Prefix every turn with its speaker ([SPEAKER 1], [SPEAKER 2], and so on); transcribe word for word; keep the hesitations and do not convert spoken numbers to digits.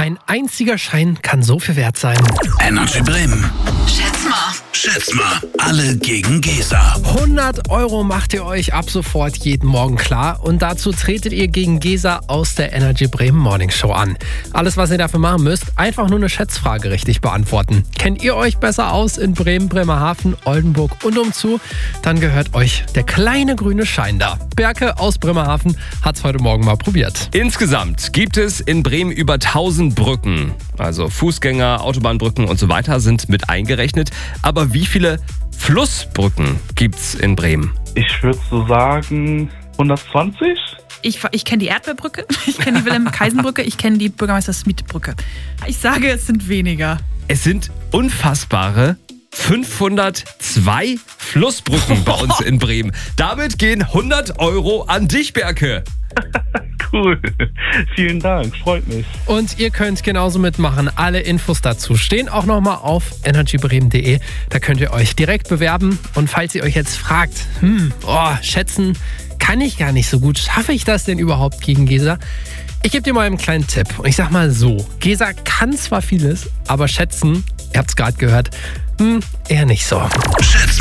[SPEAKER 1] Ein einziger Schein kann so viel wert sein.
[SPEAKER 2] Energy Bremen.
[SPEAKER 3] Schätz mal.
[SPEAKER 2] Schätz mal. Alle gegen Gesa.
[SPEAKER 1] hundert Euro macht ihr euch ab sofort jeden Morgen klar. Und dazu tretet ihr gegen Gesa aus der Energy Bremen Morning Show an. Alles, was ihr dafür machen müsst, einfach nur eine Schätzfrage richtig beantworten. Kennt ihr euch besser aus in Bremen, Bremerhaven, Oldenburg und umzu? Dann gehört euch der kleine grüne Schein da. Berke aus Bremerhaven hat es heute Morgen mal probiert.
[SPEAKER 4] Insgesamt gibt es in Bremen über tausend Brücken. Also Fußgänger, Autobahnbrücken und so weiter sind mit eingerechnet. Aber wie viele Flussbrücken gibt's in Bremen?
[SPEAKER 5] Ich würde so sagen hundertzwanzig.
[SPEAKER 3] Ich, ich kenne die Erdbeerbrücke, ich kenne die Wilhelm-Kaisen-Brücke, ich kenne die Bürgermeister-Smith-Brücke. Ich sage, es sind weniger.
[SPEAKER 4] Es sind unfassbare fünfhundertzwei Flussbrücken bei uns in Bremen. Damit gehen hundert Euro an dich, Berke.
[SPEAKER 5] Cool. Vielen Dank, freut mich.
[SPEAKER 1] Und ihr könnt genauso mitmachen. Alle Infos dazu stehen auch nochmal auf energy bremen punkt de. Da könnt ihr euch direkt bewerben. Und falls ihr euch jetzt fragt, hm, oh, schätzen kann ich gar nicht so gut. Schaffe ich das denn überhaupt gegen Gesa? Ich gebe dir mal einen kleinen Tipp. Und ich sag mal so, Gesa kann zwar vieles, aber schätzen, ihr habt es gerade gehört, hm, eher nicht so.
[SPEAKER 2] Schätz